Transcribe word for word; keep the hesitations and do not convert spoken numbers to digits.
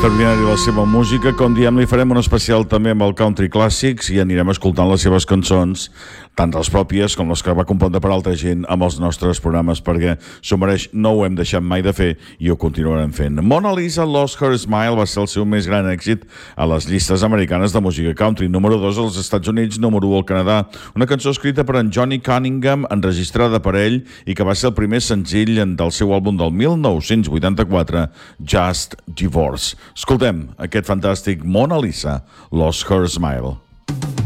extraordinària la seva música. Com diem, li farem un especial també amb el Country Clàssics i anirem escoltant les seves cançons, tant les pròpies com les que va compondre per altra gent amb els nostres programes, perquè s'ho mereix, no ho hem deixat mai de fer i ho continuarem fent. Mona Lisa Lost Her Smile va ser el seu més gran èxit a les llistes americanes de música country. Número dos als Estats Units, número u al Canadà. Una cançó escrita per en Johnny Cunningham, enregistrada per ell i que va ser el primer senzill del seu àlbum del mil nou-cents vuitanta-quatre, Just Divorce. Escoltem aquest fantàstic Mona Lisa Lost Her Smile.